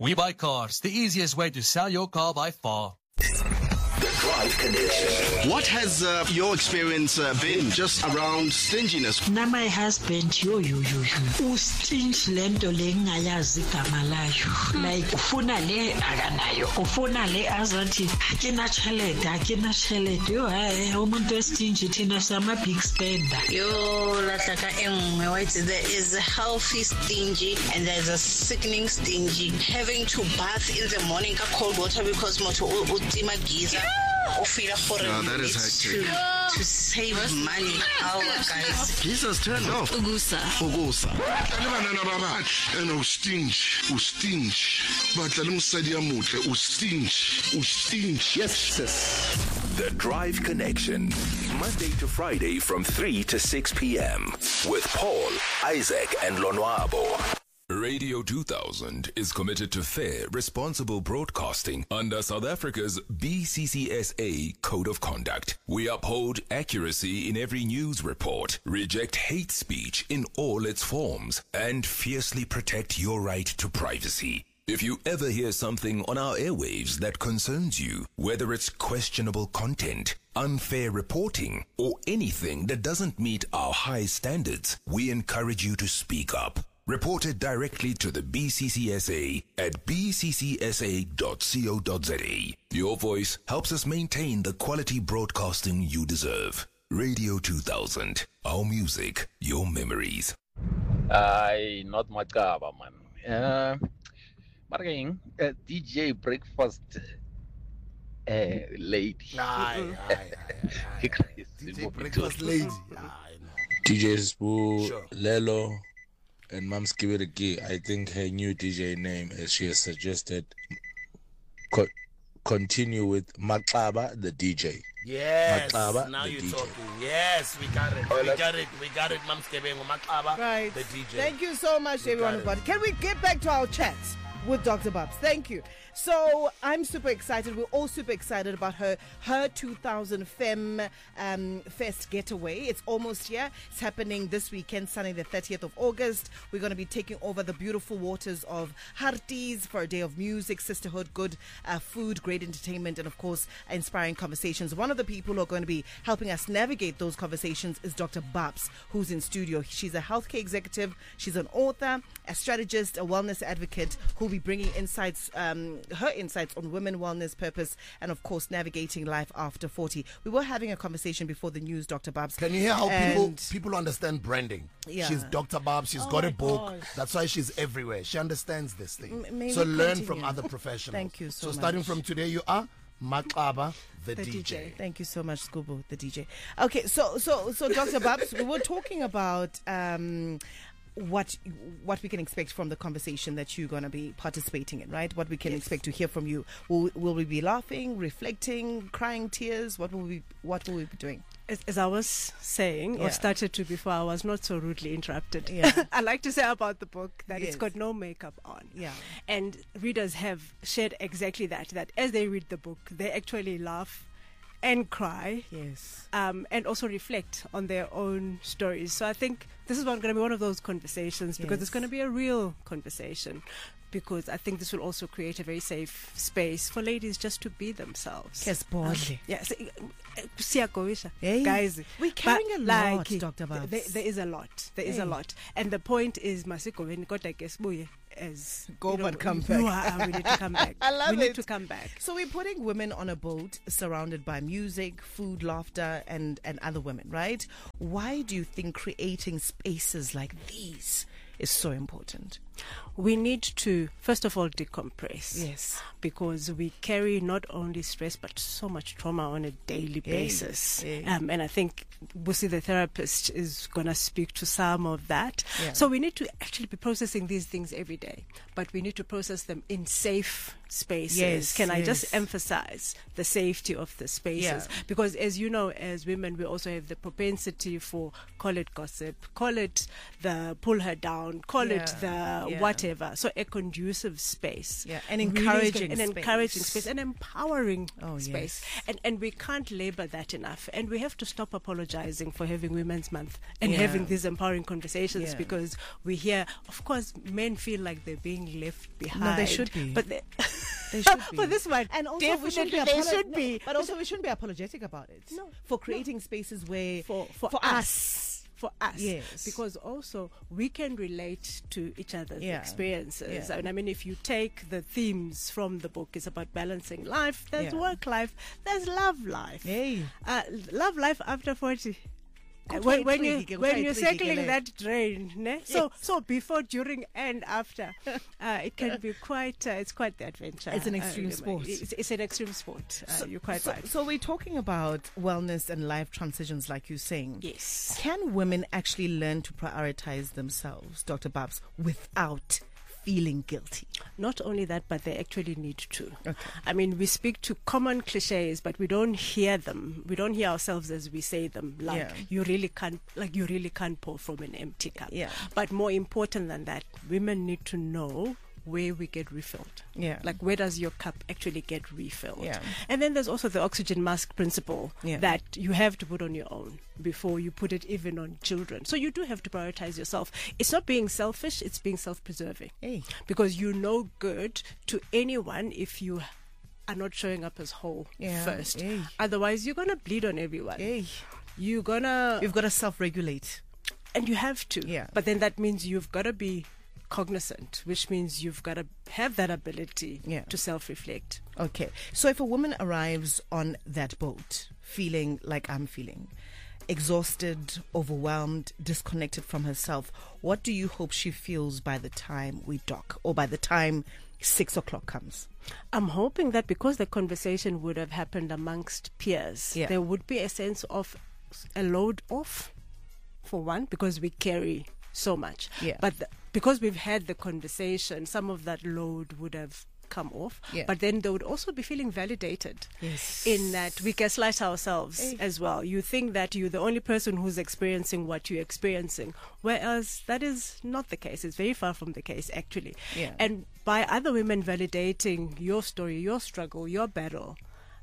We Buy Cars, the easiest way to sell your car by far. The Drive Connection. What has your experience been just around stinginess? Now my husband, stingy lento le ngayazi igama layo. Like ufuna le akanayo, ufuna le azathi akina chelete. Yo umuntu stingy thina sama big spender. Yo lahlaka engwe wathi there is a healthy stingy and there's a sickening stingy. Having to bath in the morning ka cold water because moto utima giza. That is hectic. To save money. Our guys. Jesus turned off. Ugusa. Yes, sis. The Drive Connection. Monday to Friday from 3 to 6 p.m. with Paul, Isaac, and Lonwabo. Radio 2000 is committed to fair, responsible broadcasting under South Africa's BCCSA Code of Conduct. We uphold accuracy in every news report, reject hate speech in all its forms, and fiercely protect your right to privacy. If you ever hear something on our airwaves that concerns you, whether it's questionable content, unfair reporting, or anything that doesn't meet our high standards, we encourage you to speak up. Report it directly to the BCCSA at bccsa.co.za. Your voice helps us maintain the quality broadcasting you deserve. Radio 2000, our music, your memories. Not Macaba, man. Marking DJ breakfast lady. DJ breakfast lady. DJ Spoo, sure. Lelo. And Mams Kibiriki, I think her new DJ name, as she has suggested, continue with Maklaba, the DJ. Yes, Maklaba, now the you're DJ. talking. Yes, we got it. We got it, Mams Kebengo Maklaba, right. the DJ. Thank you so much, everyone. Can we get back to our chats with Dr. Babs? Thank you. So I'm super excited. We're all super excited about her 2000 Femme Fest getaway. It's almost here. It's happening this weekend, Sunday the 30th of August. We're going to be taking over the beautiful waters of Harties for a day of music, sisterhood, good food, great entertainment, and of course, inspiring conversations. One of the people who are going to be helping us navigate those conversations is Dr. Babs, who's in studio. She's a healthcare executive. She's an author, a strategist, a wellness advocate who will be bringing insights, her insights on women, wellness, purpose, and of course navigating life after 40. We were having a conversation before the news, Dr. Babs. Can you hear how people understand branding? Yeah. She's Dr. Babs. She's got a book. Gosh. That's why she's everywhere. She understands this thing. Maybe So learn continue. from other professionals. Thank you so much. starting from today, you are Maklaba, the DJ. DJ. Thank you so much, Skubo, the DJ. Okay, so Dr. Babs, we were talking about what we can expect from the conversation that you're going to be participating in, right? What we can expect to hear from you. Will we be laughing, reflecting, crying tears? What will we be doing? As I was saying, or started to before, I was not so rudely interrupted. Yeah. I like to say about the book that it's got no makeup on. Yeah. And readers have shared exactly that as they read the book, they actually laugh and cry. Yes. And also reflect on their own stories. So I think this is going to be one of those conversations because it's going to be a real conversation. Because I think this will also create a very safe space for ladies just to be themselves. Yes, boldly. Guys, we're carrying a lot, Dr. Babs. There is a lot. There is a lot. And the point is, as go but come back. We need to come back. I love we need to come back. So we're putting women on a boat surrounded by music, food, laughter, and other women, right? Why do you think creating spaces like these is so important? We need to, first of all, decompress. Yes. Because we carry not only stress, but so much trauma on a daily basis. And I think Busi, the therapist, is going to speak to some of that. Yeah. So we need to actually be processing these things every day. But we need to process them in safe spaces. Yes, Can I just emphasize the safety of the spaces? Yeah. Because as you know, as women, we also have the propensity for, call it gossip, call it the pull her down, call it the whatever. So a conducive space. Yeah, an encouraging space. An encouraging space, an empowering Yes. space. And we can't labor that enough. And we have to stop apologizing for having Women's Month and having these empowering conversations because we hear, of course, men feel like they're being left behind. No, they should be. But they should be. for this one, and also definitely they should be. But also we shouldn't be apologetic about it. No. For creating spaces where for us. For us, yes, because also we can relate to each other's experiences. Yeah. And I mean, if you take the themes from the book, it's about balancing life. There's work life. There's love life. Hey, love life after 40. When you're circling that drain, ne? So before, during, and after, it can be quite. It's quite the adventure. It's an extreme sport. It's an extreme sport. You're quite right. So we're talking about wellness and life transitions, like you're saying. Yes. Can women actually learn to prioritize themselves, Dr. Babs, without feeling guilty? Not only that, but they actually need to. Okay. I mean, we speak to common cliches, but we don't hear them. We don't hear ourselves as we say them. You really can't pour from an empty cup. Yeah. But more important than that, women need to know where we get refilled. Yeah. Like, where does your cup actually get refilled? Yeah. And then there's also the oxygen mask principle that you have to put on your own before you put it even on children. So you do have to prioritize yourself. It's not being selfish, it's being self-preserving. Hey. Because you're no good to anyone if you are not showing up as whole first. Hey. Otherwise, you're going to bleed on everyone. Hey. You've got to self-regulate. And you have to. Yeah. But then that means you've got to be cognizant, which means you've got to have that ability to self-reflect. Okay. So if a woman arrives on that boat feeling like I'm feeling, exhausted, overwhelmed, disconnected from herself, what do you hope she feels by the time we dock, or by the time 6 o'clock comes? I'm hoping that because the conversation would have happened amongst peers, there would be a sense of a load off, for one, because we carry so much. Yeah. But because we've had the conversation, some of that load would have come off. Yeah. But then they would also be feeling validated in that we gaslight ourselves as well. You think that you're the only person who's experiencing what you're experiencing, whereas that is not the case. It's very far from the case, actually. Yeah. And by other women validating your story, your struggle, your battle,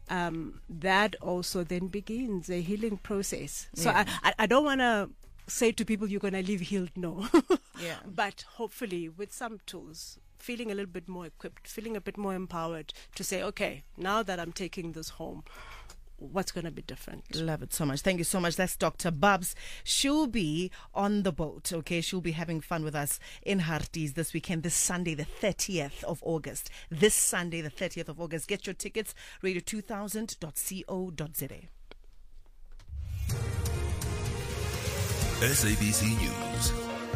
that also then begins a healing process. So I don't want to say to people you're going to leave healed, no. But hopefully with some tools, feeling a little bit more equipped, feeling a bit more empowered to say, okay, now that I'm taking this home, what's going to be different? Love it so much. Thank you so much. That's Dr. Babs. She'll be on the boat, okay? She'll be having fun with us in Harties this weekend, this Sunday, the 30th of August. This Sunday, the 30th of August. Get your tickets, radio2000.co.za. SABC News.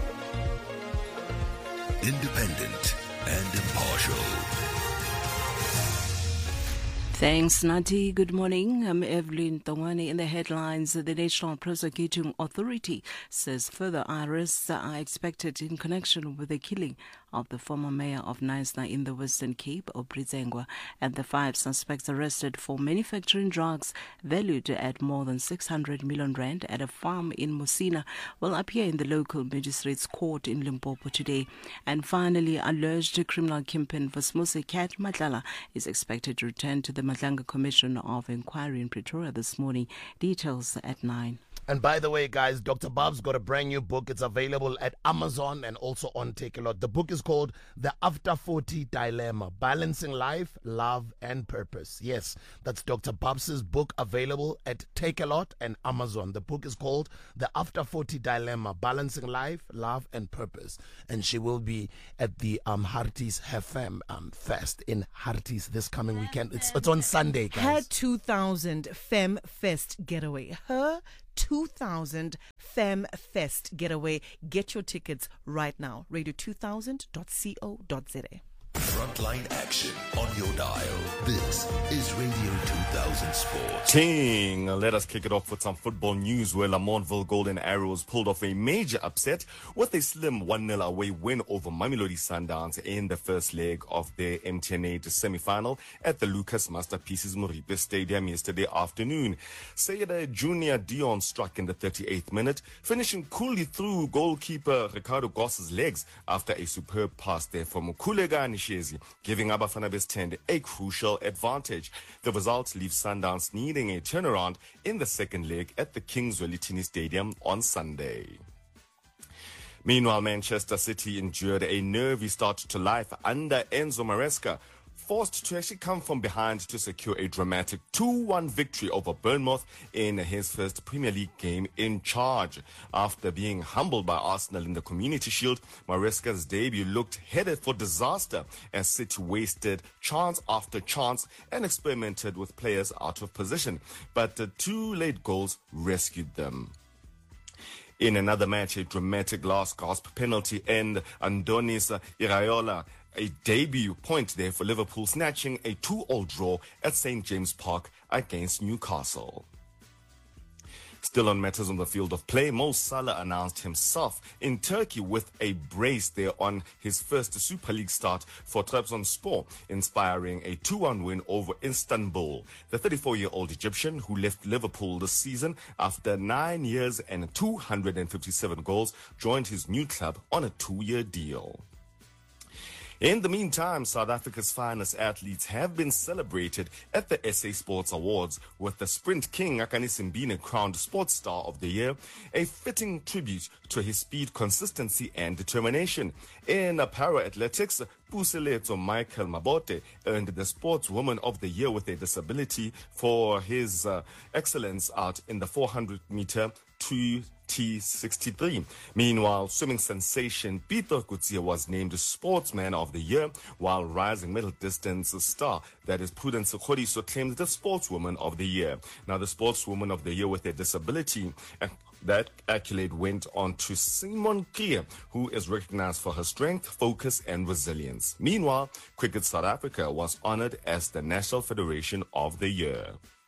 Independent and impartial. Thanks, Nati. Good morning. I'm Evelyn Tongwane. In the headlines, the National Prosecuting Authority says further arrests are expected in connection with the killing of the former mayor of Knysna in the Western Cape, Opritsengwa, and the 5 suspects arrested for manufacturing drugs valued at more than 600 million rand at a farm in Musina will appear in the local magistrates' court in Limpopo today. And finally, alleged criminal kingpin Vasmuse Kat Matlala is expected to return to the Madlanga Commission of Inquiry in Pretoria this morning. Details at 9. And by the way, guys, Dr. Babs got a brand new book. It's available at Amazon and also on Takealot. The book is called The After 40 Dilemma, Balancing Life, Love and Purpose. Yes, that's Dr. Babs's book, available at Takealot and Amazon. The book is called The After 40 Dilemma, Balancing Life, Love and Purpose. And she will be at the Harties FM Fest in Harties this coming weekend. It's on Sunday, guys. Her 2000 Femme Fest getaway. Her 2000 Femme Fest getaway. Get your tickets right now. Radio2000.co.za. Frontline action on your dial. This is Radio 2000 Sports. Ting, let us kick it off with some football news where Lamontville Golden Arrows pulled off a major upset with a slim 1-0 away win over Mamelodi Sundowns in the first leg of their MTN8 semi-final at the Lucas Masterpieces Moripe Stadium yesterday afternoon. Sayeda Junior Dion struck in the 38th minute, finishing coolly through goalkeeper Ricardo Goss's legs after a superb pass there from Kulega Nishezi, giving Abafana Bestende a crucial advantage. The result leaves Sundowns needing a turnaround in the second leg at the Kings Welitini Stadium on Sunday. Meanwhile, Manchester City endured a nervy start to life under Enzo Maresca, forced to actually come from behind to secure a dramatic 2-1 victory over Bournemouth in his first Premier League game in charge. After being humbled by Arsenal in the Community Shield, Maresca's debut looked headed for disaster as City wasted chance after chance and experimented with players out of position. But the two late goals rescued them. In another match, a dramatic last-gasp penalty and Andonis Iraola, a debut point there for Liverpool, snatching a 2-2 draw at St. James Park against Newcastle. Still on matters on the field of play, Mo Salah announced himself in Turkey with a brace there on his first Super League start for Trabzonspor, inspiring a 2-1 win over Istanbul. The 34-year-old Egyptian, who left Liverpool this season after 9 years and 257 goals, joined his new club on a 2-year deal. In the meantime, South Africa's finest athletes have been celebrated at the SA Sports Awards, with the Sprint King Akani Simbine crowned Sports Star of the Year, a fitting tribute to his speed, consistency and determination. In para-athletics, Puseletso Michael Mabote earned the Sportswoman of the Year with a disability for his excellence out in the 400-meter T63. Meanwhile, swimming sensation Peter Kutsia was named Sportsman of the Year, while rising middle distance star, that is Prudence Khodiso, claimed the Sportswoman of the Year. Now, the Sportswoman of the Year with a disability, that accolade went on to Simon Kriel, who is recognized for her strength, focus and resilience. Meanwhile, Cricket South Africa was honored as the National Federation of the Year.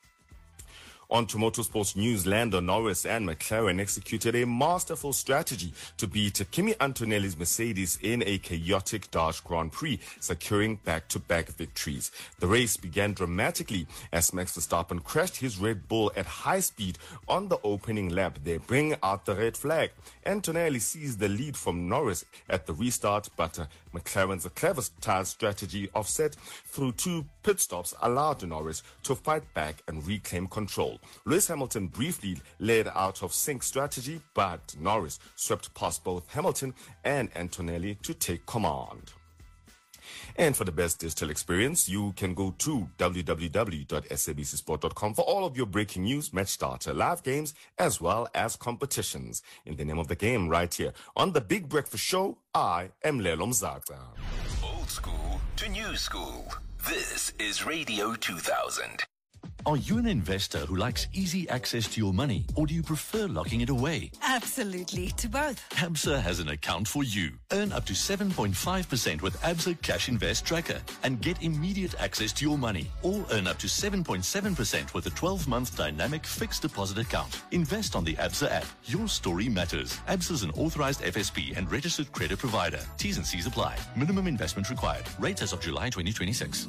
On to motorsports news, Lando Norris and McLaren executed a masterful strategy to beat Kimi Antonelli's Mercedes in a chaotic Dutch Grand Prix, securing back-to-back victories. The race began dramatically as Max Verstappen crashed his Red Bull at high speed on the opening lap. They bring out the red flag. Antonelli seized the lead from Norris at the restart, but McLaren's clever tire strategy offset through 2 pit stops allowed Norris to fight back and reclaim control. Lewis Hamilton briefly led out of sync strategy, but Norris swept past both Hamilton and Antonelli to take command. And for the best digital experience, you can go to www.sabcsport.com for all of your breaking news, match starter, live games, as well as competitions. In the name of the game, right here on the Big Breakfast Show, I am Lelo Mzaka. Old school to new school. This is Radio 2000. Are you an investor who likes easy access to your money, or do you prefer locking it away? Absolutely, to both. ABSA has an account for you. Earn up to 7.5% with ABSA Cash Invest Tracker and get immediate access to your money, or earn up to 7.7% with a 12-month dynamic fixed deposit account. Invest on the ABSA app. Your story matters. ABSA is an authorized FSP and registered credit provider. T's and C's apply. Minimum investment required. Rates as of July 2026.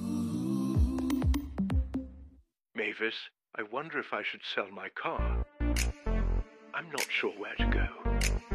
Mavis, I wonder if I should sell my car. I'm not sure where to go.